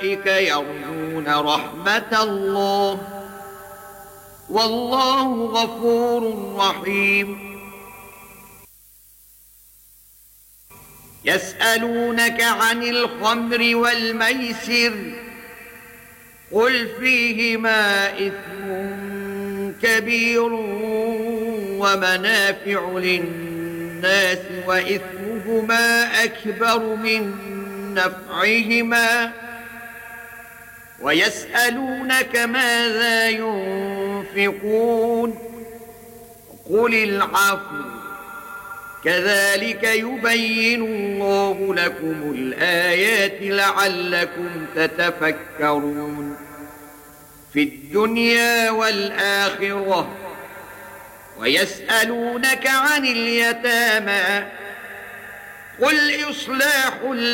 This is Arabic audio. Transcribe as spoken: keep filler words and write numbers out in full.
أولئك يرجون رحمة الله والله غفور رحيم. يسألونك عن الخمر والميسر قل فيهما إثم كبير ومنافع للناس وإثمهما أكبر من نفعهما ويسألونك ماذا ينفقون قل العفو كذلك يبين الله لكم الآيات لعلكم تتفكرون في الدنيا والآخرة. ويسألونك عن اليتامى قل إصلاح